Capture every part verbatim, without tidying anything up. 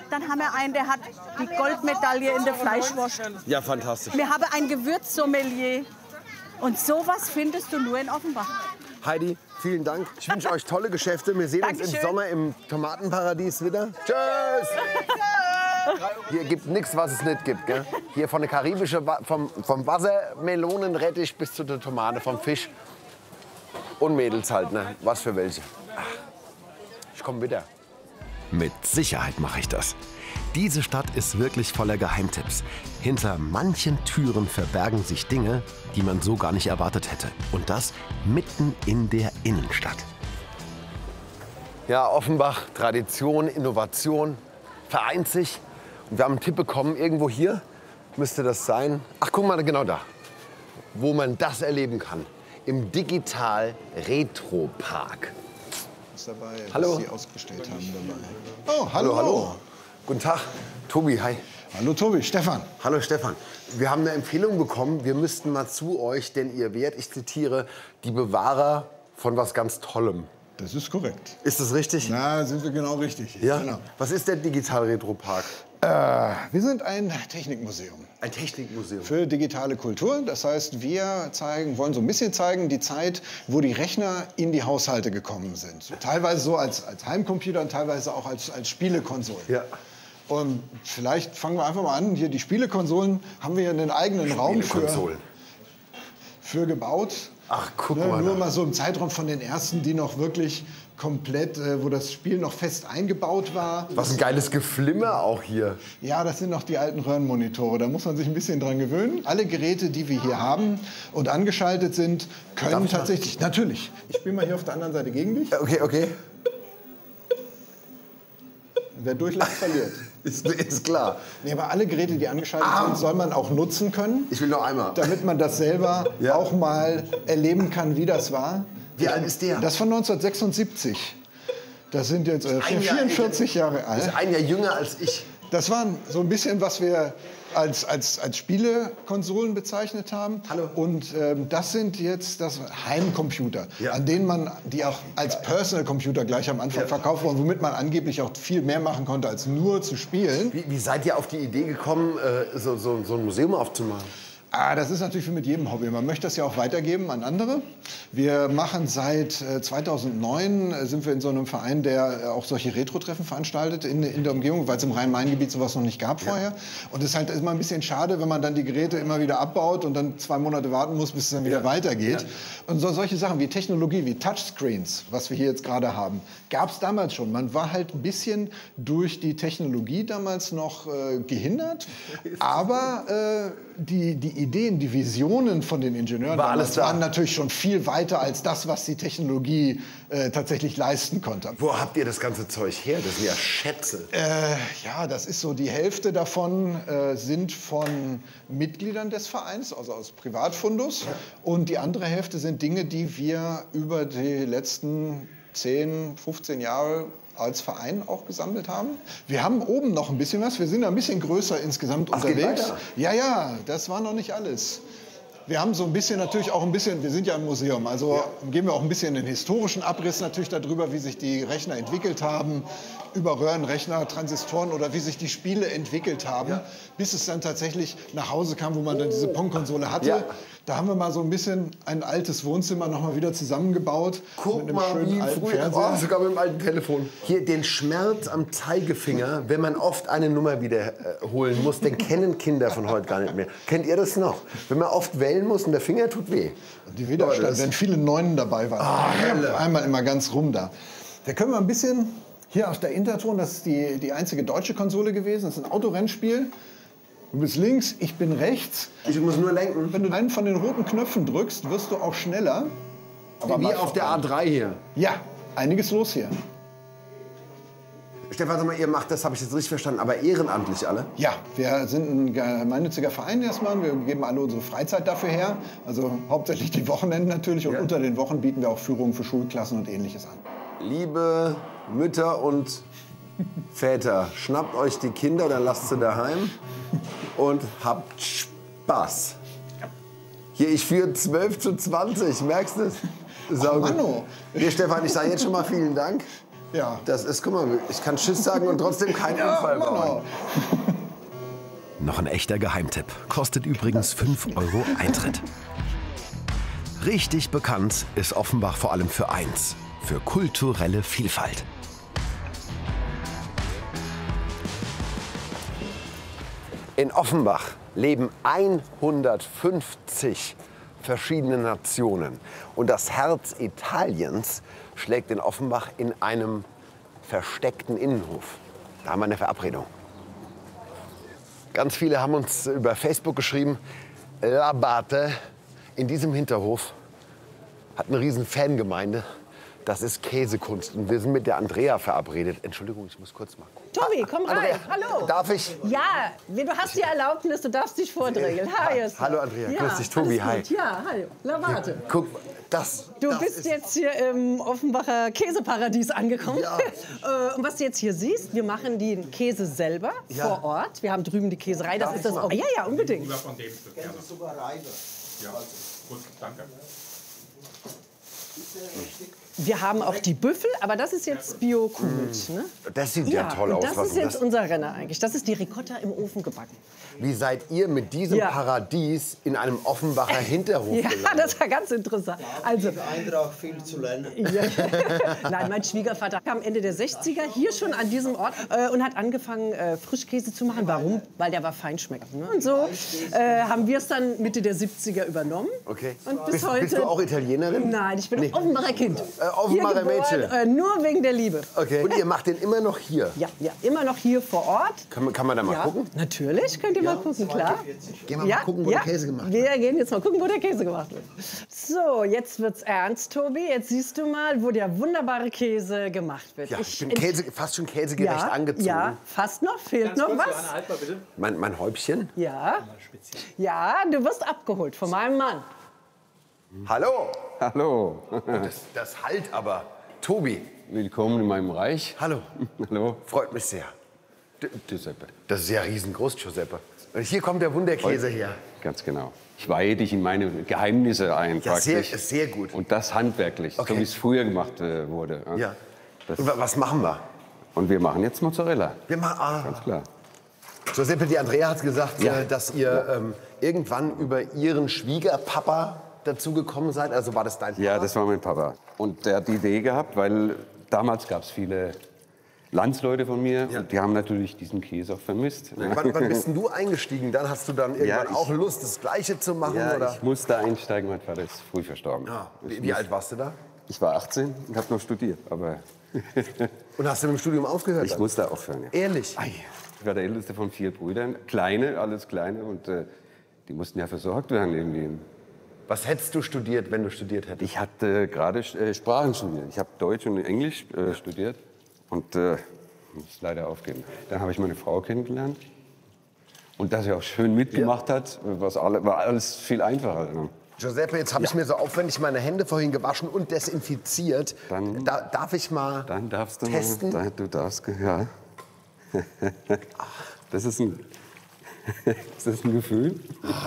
Dann haben wir einen, der hat die Goldmedaille in der Fleischwurst. Ja, fantastisch. Wir haben ein Gewürzsommelier. Und sowas findest du nur in Offenbach. Heidi, vielen Dank. Ich wünsche euch tolle Geschäfte. Wir sehen uns Dankeschön. im Sommer im Tomatenparadies wieder. Tschüss! Hier gibt nichts, was es nicht gibt. Gell? Hier von der karibischen, Wa- vom, vom Wassermelonenrettich bis zu der Tomate, vom Fisch. Und Mädels halt, ne? Was für welche. Ach, ich komme wieder. Mit Sicherheit mache ich das. Diese Stadt ist wirklich voller Geheimtipps. Hinter manchen Türen verbergen sich Dinge, die man so gar nicht erwartet hätte. Und das mitten in der Innenstadt. Ja, Offenbach, Tradition, Innovation, vereint sich. Und wir haben einen Tipp bekommen, irgendwo hier müsste das sein. Ach, guck mal, genau da. Wo man das erleben kann. Im Digital Retro Park. Dabei, Hallo. was Sie ausgestellt haben dabei. Oh, hallo. Hallo, hallo. Guten Tag. Tobi, hi. Hallo Tobi, Stefan. Hallo Stefan. Wir haben eine Empfehlung bekommen, wir müssten mal zu euch, denn ihr wärt, ich zitiere, die Bewahrer von was ganz Tollem. Das ist korrekt. Ist das richtig? Na, sind wir genau richtig. Ja? Genau. Was ist der Digital Retro Park? Äh, wir sind ein Technikmuseum Ein Technikmuseum. für digitale Kultur. Das heißt, wir zeigen, wollen so ein bisschen zeigen, die Zeit, wo die Rechner in die Haushalte gekommen sind. Teilweise so als, als Heimcomputer und teilweise auch als, als Spielekonsolen. Ja. Und vielleicht fangen wir einfach mal an. Hier die Spielekonsolen haben wir einen eigenen Raum für, Spielekonsolen. für gebaut. Ach, guck Ne, mal. nur da. mal so im Zeitraum von den ersten, die noch wirklich komplett, äh, wo das Spiel noch fest eingebaut war. Was ein geiles Geflimmer auch hier. Ja, das sind noch die alten Röhrenmonitore. Da muss man sich ein bisschen dran gewöhnen. Alle Geräte, die wir hier haben und angeschaltet sind, Darf können ich mal? tatsächlich. Natürlich. Ich spiele mal hier auf der anderen Seite gegen dich. Okay, okay. Wer durchlacht, verliert. Ist, ist klar. Nee, aber alle Geräte, die angeschaltet Ah. sind, soll man auch nutzen können, Ich will noch einmal. damit man das selber Ja. auch mal erleben kann, wie das war. Wie alt ist der? Das ist von neunzehnhundertsechsundsiebzig. Das sind jetzt äh, ein Jahr vierundvierzig Jahre Das ist alt. ein Jahr jünger als ich. Das waren so ein bisschen, was wir als, als, als Spielekonsolen bezeichnet haben. Hallo. Und ähm, das sind jetzt das Heimcomputer, Ja. an denen man, die auch als Personal Computer gleich am Anfang Ja. verkauft wurden, womit man angeblich auch viel mehr machen konnte, als nur zu spielen. Wie, wie seid ihr auf die Idee gekommen, äh, so, so, so ein Museum aufzumachen? Ah, das ist natürlich wie mit jedem Hobby. Man möchte das ja auch weitergeben an andere. Wir machen seit äh, zweitausendneun, äh, sind wir in so einem Verein, der äh, auch solche Retro-Treffen veranstaltet in, in der Umgebung, weil es im Rhein-Main-Gebiet sowas noch nicht gab vorher. Und es ist halt immer ein bisschen schade, wenn man dann die Geräte immer wieder abbaut und dann zwei Monate warten muss, bis es dann wieder weitergeht. Ja. Und so, solche Sachen wie Technologie, wie Touchscreens, was wir hier jetzt gerade haben, gab es damals schon. Man war halt ein bisschen durch die Technologie damals noch äh, gehindert, aber äh, die, die Ideen, die Visionen von den Ingenieuren War alles damals da. waren natürlich schon viel weiter als das, was die Technologie äh, tatsächlich leisten konnte. Wo habt ihr das ganze Zeug her? Das sind ja Schätze. Äh, ja, das ist so, die Hälfte davon äh, sind von Mitgliedern des Vereins, also aus Privatfundus. Und die andere Hälfte sind Dinge, die wir über die letzten zehn, fünfzehn Jahre als Verein auch gesammelt haben. Wir haben oben noch ein bisschen was. Wir sind ein bisschen größer insgesamt Ach, geht unterwegs. weiter? Ja, ja, das war noch nicht alles. Wir haben so ein bisschen natürlich auch ein bisschen, wir sind ja im Museum, also geben wir auch ein bisschen den historischen Abriss natürlich darüber, wie sich die Rechner entwickelt haben, über Röhrenrechner, Transistoren oder wie sich die Spiele entwickelt haben, Ja. bis es dann tatsächlich nach Hause kam, wo man dann diese Pong-Konsole hatte. Ja. Da haben wir mal so ein bisschen ein altes Wohnzimmer noch mal wieder zusammengebaut. Guck mit einem mal, schönen wie alten früher. Fernseher. Oh, sogar mit dem alten Telefon. Hier den Schmerz am Zeigefinger, wenn man oft eine Nummer wiederholen muss, den kennen Kinder von heute gar nicht mehr. Kennt ihr das noch? Wenn man oft wählen muss und der Finger tut weh. Die Widerstand, das- wenn viele Neunen dabei waren. Ah, Hölle. Einmal immer ganz rum da. Da können wir ein bisschen, hier auf der Interton, das ist die, die einzige deutsche Konsole gewesen, das ist ein Autorennspiel. Du bist links, ich bin rechts. Ich muss nur lenken. Wenn du einen von den roten Knöpfen drückst, wirst du auch schneller. Aber wie mal auf der A voran. drei hier. Ja, einiges los hier. Stefan, sag mal, ihr macht das, habe ich jetzt richtig verstanden, aber ehrenamtlich alle? Ja, wir sind ein gemeinnütziger Verein erstmal. Wir geben alle unsere Freizeit dafür her. Also hauptsächlich die Wochenenden natürlich. Und Ja. unter den Wochen bieten wir auch Führungen für Schulklassen und Ähnliches an. Liebe Mütter und Väter, schnappt euch die Kinder oder lasst sie daheim und habt Spaß. Hier, ich führe zwölf zu zwanzig, merkst du es? Ach, Manno. Dir, Stefan, ich sage jetzt schon mal vielen Dank. Ja. Das ist, guck mal, ich kann Tschüss sagen und trotzdem keinen Unfall bauen. Noch ein echter Geheimtipp. Kostet übrigens fünf Euro Eintritt. Richtig bekannt ist Offenbach vor allem für eins: für kulturelle Vielfalt. In Offenbach leben hundertfünfzig verschiedene Nationen. Und das Herz Italiens schlägt in Offenbach in einem versteckten Innenhof. Da haben wir eine Verabredung. Ganz viele haben uns über Facebook geschrieben, L'Abate in diesem Hinterhof hat eine riesen Fangemeinde. Das ist Käsekunst. Und wir sind mit der Andrea verabredet. Entschuldigung, ich muss kurz mal gucken. Tobi, komm rein. Andrea, Hallo. Darf ich? Ja, du hast die Erlaubnis, du darfst dich vordrängeln. Hi, Esther. Hallo Andrea, ja, grüß dich, Tobi, hi. gut. Ja, hallo. Na, warte. Guck, das, Du das bist ist jetzt hier im Offenbacher Käseparadies angekommen. Ja. Äh, Und was du jetzt hier siehst, wir machen den Käse selber Ja. vor Ort. Wir haben drüben die Käserei. Das Darf ist das ich auch. Ja, ja, unbedingt. Lieber von dem Stück, gerne. Ja, gut, danke. Wir haben auch die Büffel, aber das ist jetzt Bio-Kult. Ne? Das sieht ja, toll und aus. das Was ist ist jetzt das? unser Renner eigentlich. Das ist die Ricotta im Ofen gebacken. Wie seid ihr mit diesem Ja. Paradies in einem Offenbacher Hinterhof Ja, gelandet? das war ganz interessant. Also, Eintracht viel zu lernen. ja. Nein, mein Schwiegervater kam Ende der sechziger hier schon an diesem Ort äh, und hat angefangen, äh, Frischkäse zu machen. Warum? Weil der war feinschmeckend. Ne? Und so äh, haben wir es dann Mitte der siebziger übernommen. Okay. Und bis bist, heute. bist du auch Italienerin? Nein, ich bin Nee. Offenbacher Kind. Äh, Offenbacher Hier geboren, Mädchen. Äh, nur wegen der Liebe. Okay. Und ihr macht den immer noch hier? Ja, ja, immer noch hier vor Ort. Kann, man- kann man da mal Ja, gucken? natürlich könnt ihr mal gucken, klar. Gehen wir mal gucken, wo ja. der Käse gemacht wird. Wir gehen jetzt mal gucken, wo der Käse gemacht wird. So, jetzt wird's ernst, Tobi. Jetzt siehst du mal, wo der wunderbare Käse gemacht wird. Ja, ich bin Käse, fast schon käsegerecht ja, angezogen. Ja, fast noch. Fehlt noch was? Halt mal bitte. Mein, mein Häubchen. Ja. Ja, du wirst abgeholt von meinem Mann. Hallo. Hallo, Das, das halt aber. Tobi. willkommen in meinem Reich. Hallo. Hallo. Freut mich sehr. D- Giuseppe. Das ist ja riesengroß, Giuseppe. Und hier kommt der Wunderkäse her. Ganz genau. Ich weihe dich in meine Geheimnisse ein, Ja, sehr, praktisch. sehr gut. Und das handwerklich, Okay. so wie es früher gemacht äh, wurde. Ja. Das, Und wa- was machen wir? und wir machen jetzt Mozzarella, Wir machen. Ah. ganz klar. Giuseppe, die Andrea hat gesagt, Ja. äh, dass ihr ähm, irgendwann über ihren Schwiegerpapa dazugekommen seid. Also war das dein Papa? Ja, das war mein Papa. Und der hat die Idee gehabt, weil damals gab es viele Landsleute von mir. Ja. Und die haben natürlich diesen Käse auch vermisst. Wann, wann bist denn du eingestiegen? Dann hast du dann irgendwann Ja, ich- auch Lust, das Gleiche zu machen? Ja, oder? ich musste einsteigen, mein Vater ist früh verstorben. Ah, Ich wie, wie muss- alt warst du da? Ich war achtzehn und habe noch studiert, aber Und hast du mit dem Studium aufgehört? ich dann? musste aufhören. Ja. Ehrlich? Ich war der älteste von vier Brüdern, kleine, alles kleine, und äh, die mussten ja versorgt werden irgendwie. Was hättest du studiert, wenn du studiert hättest? Ich hatte äh, gerade äh, Sprachen studiert. Ich habe Deutsch und Englisch äh, studiert und äh, muss leider aufgeben. Dann habe ich meine Frau kennengelernt und dass sie auch schön mitgemacht hat, was alle, war alles viel einfacher. Ne? Giuseppe, jetzt habe ich mir so aufwendig meine Hände vorhin gewaschen und desinfiziert. Dann- da, darf ich mal Dann darfst du testen? mal, da, du darfst, ge- ja. Das ist ein, ist das ein Gefühl.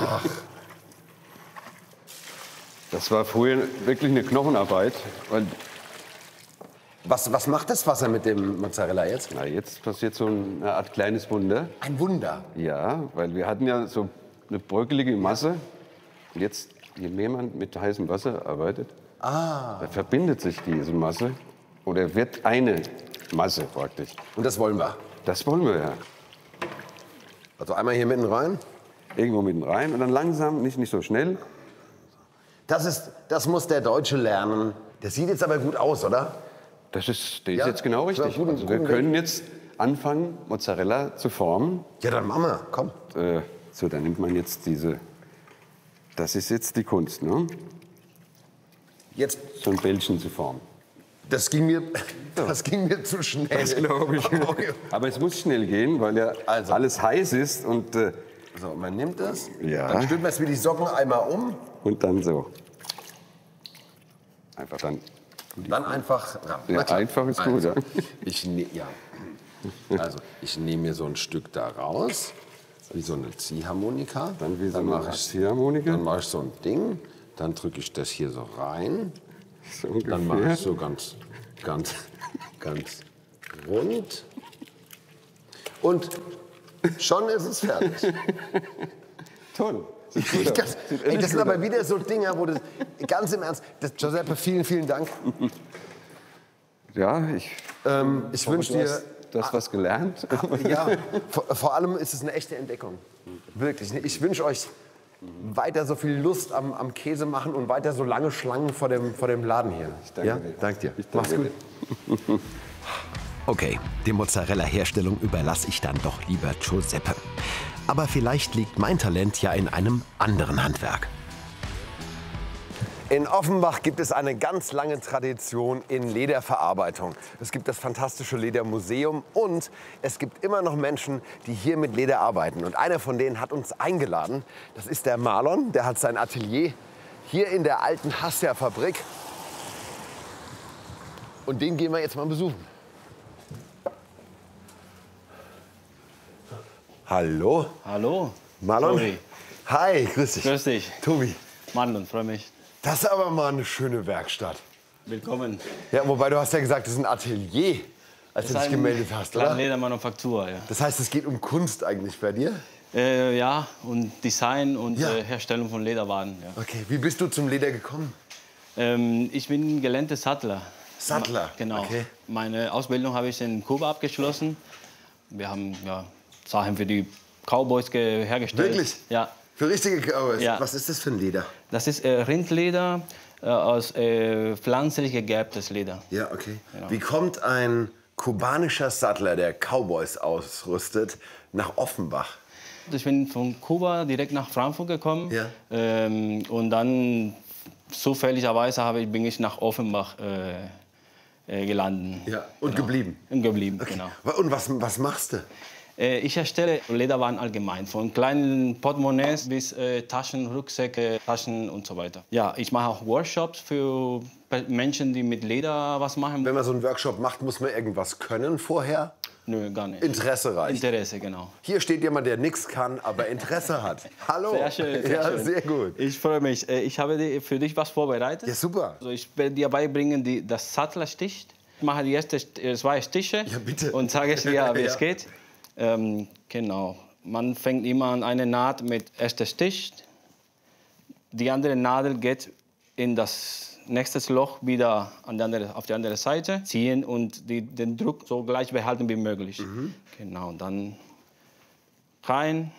Das war früher wirklich eine Knochenarbeit. Weil, Was, was macht das Wasser mit dem Mozzarella jetzt? na, jetzt passiert so eine Art kleines Wunder. Ein Wunder. Ja, weil wir hatten ja so eine bröckelige Masse. Und jetzt, je mehr man mit heißem Wasser arbeitet, da verbindet sich diese Masse oder wird eine Masse praktisch. Und das wollen wir. Das wollen wir ja. Also einmal hier mitten rein. Irgendwo mitten rein und dann langsam, nicht, nicht so schnell. Das, ist, das muss der Deutsche lernen. Das sieht jetzt aber gut aus, oder? Das ist, der Ja, ist jetzt genau das war richtig. gut, Also wir guten können jetzt anfangen, Mozzarella zu formen. Ja, dann machen wir. Komm. Äh, so, dann nimmt man jetzt diese. Das ist jetzt die Kunst, ne? Jetzt, So ein Bällchen zu formen. das ging mir, das ging mir zu schnell. Das glaube ich. Okay. Aber es muss schnell gehen, weil ja Also. alles heiß ist und, äh, So, man nimmt das. Ja. Dann stülpt man es wie die Socken einmal um. und dann so. Einfach dann. Dann einfach ran. Ja, Na klar. einfach ist gut, Also, ja. Ich, ne, ja. Also, ich nehme mir so ein Stück da raus, wie so eine Ziehharmonika. Dann wie so eine mache ich, Ziehharmonika. dann mache ich so ein Ding, dann drücke ich das hier so rein, So dann mache ungefähr. ich so ganz Ganz, ganz rund. Und schon ist es fertig. Toll. Das, ey, das sind aber wieder so Dinger, wo das, ganz im Ernst, das, Giuseppe, vielen, vielen Dank. Ja, ich, Ähm, ich wünsche dir, du hast, du hast was gelernt. ja, vor, vor allem ist es eine echte Entdeckung. Wirklich. Ich wünsche euch weiter so viel Lust am, am Käse machen und weiter so lange Schlangen vor dem, vor dem Laden hier. Ich danke ja? dir. Danke dir. Ich danke Mach's gut. Okay, die Mozzarella-Herstellung überlasse ich dann doch lieber Giuseppe. Aber vielleicht liegt mein Talent ja in einem anderen Handwerk. In Offenbach gibt es eine ganz lange Tradition in Lederverarbeitung. Es gibt das fantastische Ledermuseum und es gibt immer noch Menschen, die hier mit Leder arbeiten. Und einer von denen hat uns eingeladen. Das ist der Marlon, der hat sein Atelier hier in der alten Hassia-Fabrik. Und den gehen wir jetzt mal besuchen. Hallo, Hallo. Marlon. Tobi. Hi, grüß dich. Grüß dich. Tobi, Marlon, freue mich. das ist aber mal eine schöne Werkstatt. Willkommen. Ja, wobei du hast ja gesagt, das ist ein Atelier, als du dich gemeldet hast, oder? Ledermanufaktur, ja. Das heißt, es geht um Kunst eigentlich bei dir? Äh, ja, und Design und Ja. äh, Herstellung von Lederwaren. Ja. Okay, wie bist du zum Leder gekommen? Ähm, ich bin gelernter Sattler. Sattler? Ma- Genau. Okay. Meine Ausbildung habe ich in Kuba abgeschlossen. Wir haben ja, Sachen für die Cowboys ge- hergestellt. Wirklich? Ja. Für richtige Cowboys? Ja. Was ist das für ein Leder? Das ist äh, Rindleder äh, aus äh, pflanzlich gegerbtes Leder. Ja, okay. Genau. Wie kommt ein kubanischer Sattler, der Cowboys ausrüstet, nach Offenbach? Ich bin von Kuba direkt nach Frankfurt gekommen. Ja. Ähm, und dann zufälligerweise habe ich, bin ich nach Offenbach äh, äh, gelandet. Ja. Und Genau. geblieben? Und geblieben, Okay. genau. Und was, was machst du? Äh, ich erstelle Lederwaren allgemein, von kleinen Portemonnaies bis äh, Taschen, Rucksäcke, Taschen und so weiter. Ja, ich mache auch Workshops für Menschen, die mit Leder was machen. Wenn man so einen Workshop macht, muss man irgendwas können vorher? Nö, gar nicht. Interesse reicht. Interesse, genau. Hier steht jemand, der nichts kann, aber Interesse hat. Hallo. Sehr schön, sehr ja, schön. sehr gut. Ich freue mich. Äh, Ich habe di- für dich was vorbereitet. Ja, super. Also ich werde dir beibringen, die, das Sattlerstich. Ich mache die ersten äh, zwei Stiche Ja, bitte. und sage dir, wie Ja. es geht. Ähm, genau. Man fängt immer an eine Naht mit erster Stich. Die andere Nadel geht in das nächste Loch wieder an die andere, auf die andere Seite ziehen und die, den Druck so gleich behalten wie möglich. Mhm. Genau. Dann rein,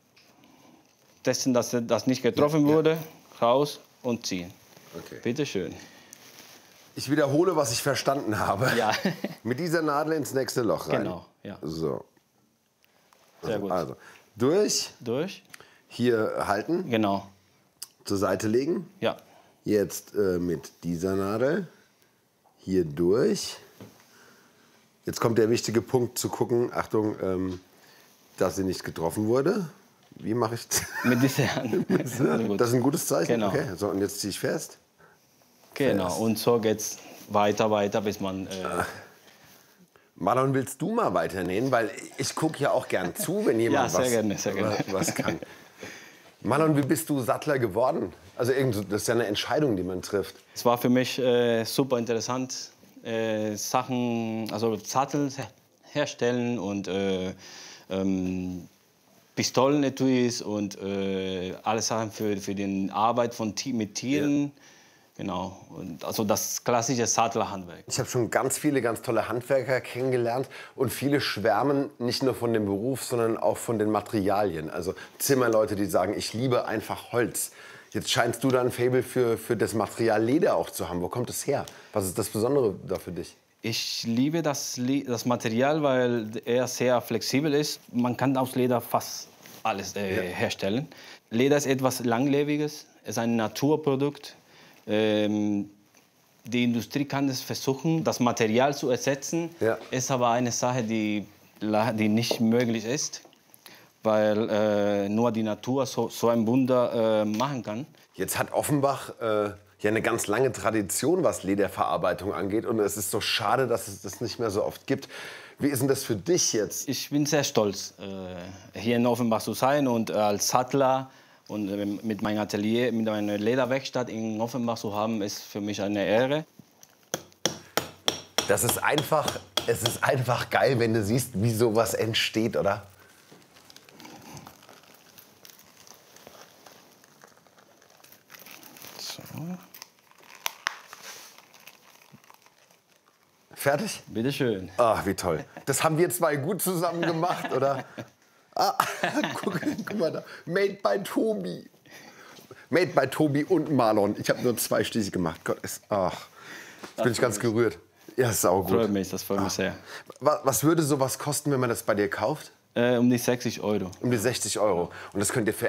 testen, dass das nicht getroffen Ja, ja. wurde, raus und ziehen. Okay. Bitte schön. Ich wiederhole, was ich verstanden habe. Ja. Mit dieser Nadel ins nächste Loch rein. Genau, ja. So. Sehr gut. Also, durch, Durch. hier halten, Genau. zur Seite legen. Ja. Jetzt äh, mit dieser Nadel hier durch. Jetzt kommt der wichtige Punkt zu gucken, Achtung, ähm, dass sie nicht getroffen wurde. Wie mache ich das? Mit dieser Hand. Sehr gut. Das ist ein gutes Zeichen? Genau. Okay, so, und jetzt ziehe ich fest. Genau. Und so geht's weiter, weiter, bis man. Äh, Marlon, willst du mal weiternähen? Weil ich gucke ja auch gern zu, wenn jemand Ja, sehr was, gerne, sehr gerne. was kann. Marlon, wie bist du Sattler geworden? Also irgend so- das ist ja eine Entscheidung, die man trifft. Es war für mich äh, super interessant, äh, Sachen, also Sattel her- herstellen und äh, ähm, Pistolenetuis und äh, alle Sachen für, für die Arbeit von, Ti- mit Tieren. Genau, und also das klassische Sattlerhandwerk. Ich habe schon ganz viele ganz tolle Handwerker kennengelernt und viele schwärmen nicht nur von dem Beruf, sondern auch von den Materialien. Also Zimmerleute, die sagen, ich liebe einfach Holz. Jetzt scheinst du da ein Faible für, für das Material Leder auch zu haben. Wo kommt es her? Was ist das Besondere da für dich? Ich liebe das, Le- das Material, weil er sehr flexibel ist. Man kann aus Leder fast alles äh, herstellen. Leder ist etwas Langlebiges, es ist ein Naturprodukt. Ähm, die Industrie kann es versuchen, das Material zu ersetzen. Ja. Ist aber eine Sache, die, la- die nicht möglich ist, weil äh, nur die Natur so, so ein Wunder äh, machen kann. Jetzt hat Offenbach äh, ja eine ganz lange Tradition, was Lederverarbeitung angeht. Und es ist so schade, dass es das nicht mehr so oft gibt. Wie ist denn das für dich jetzt? Ich bin sehr stolz, äh, hier in Offenbach zu sein und äh, als Sattler und äh, mit meinem Atelier, mit meiner Lederwerkstatt in Offenbach zu haben, ist für mich eine Ehre. Das ist einfach, es ist einfach geil, wenn du siehst, wie sowas entsteht, oder? So. Fertig? Bitteschön. Ach, wie toll. Das haben wir zwei gut zusammen gemacht, oder? Ah, guck, guck mal da. Made by Tobi. Made by Tobi und Marlon. Ich habe nur zwei Stiche gemacht. Gott, ist, ach, jetzt bin ich ganz gerührt. Ja, ist auch gut. Freut mich, das freut mich sehr. Was, was würde sowas kosten, wenn man das bei dir kauft? Äh, um die sechzig Euro. Um die sechzig Euro. Und das könnt ihr für